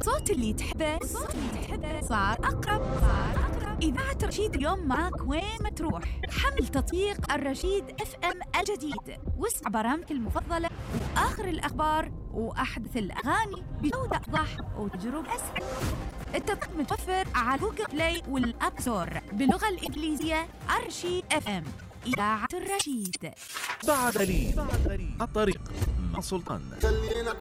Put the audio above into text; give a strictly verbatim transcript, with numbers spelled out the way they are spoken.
صوت اللي تحبه صوت اللي تحبه صار أقرب صار أقرب. إذاعة رشيد اليوم معك وين ما تروح. حمل تطبيق الرشيد اف ام الجديد واسمع برامجك المفضلة وآخر الأخبار وأحدث الأغاني بجودة أفضح وتجربة أسهل. التطبيق متوفر على جوجل بلاي والأب ستور باللغة الإنجليزية. الرشيد اف ام إذاعة الرشيد. بعد لي الطريق مع سلطان.